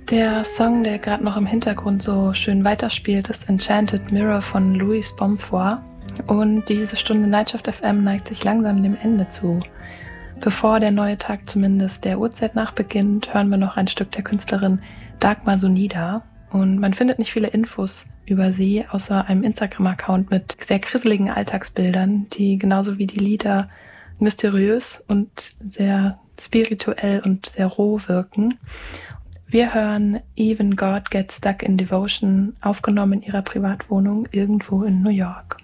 Der Song, der gerade noch im Hintergrund so schön weiterspielt, ist Enchanted Mirror von Louis Bomfoy. Und diese Stunde Nightshift FM neigt sich langsam dem Ende zu. Bevor der neue Tag zumindest der Uhrzeit nach beginnt, hören wir noch ein Stück der Künstlerin Dagmar Sonida. Und man findet nicht viele Infos über sie, außer einem Instagram-Account mit sehr grisseligen Alltagsbildern, die genauso wie die Lieder mysteriös und sehr spirituell und sehr roh wirken. Wir hören Even God Gets Stuck in Devotion, aufgenommen in ihrer Privatwohnung irgendwo in New York.